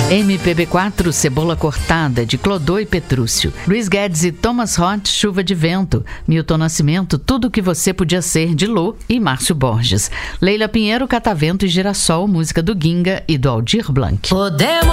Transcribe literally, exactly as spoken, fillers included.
M P B quatro, Cebola Cortada, de Clodô e Petrúcio. Luiz Guedes e Thomas Roth, Chuva de Vento. Milton Nascimento, Tudo o que Você Podia Ser, de Lô e Márcio Borges. Leila Pinheiro, Catavento e Girassol, música do Ginga e do Aldir Blanc. Podemos